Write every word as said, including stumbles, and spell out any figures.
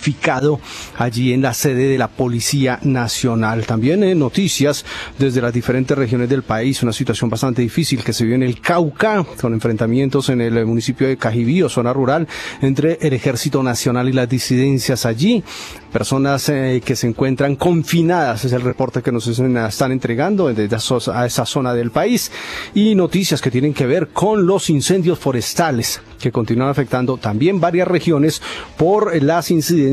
identificado allí en la sede de la Policía Nacional. También eh, noticias desde las diferentes regiones del país, una situación bastante difícil que se vive en el Cauca, con enfrentamientos en el municipio de Cajibío, zona rural, entre el Ejército Nacional y las disidencias allí. Personas eh, que se encuentran confinadas, es el reporte que nos están entregando desde a esa zona del país. Y noticias que tienen que ver con los incendios forestales que continúan afectando también varias regiones por las incidencias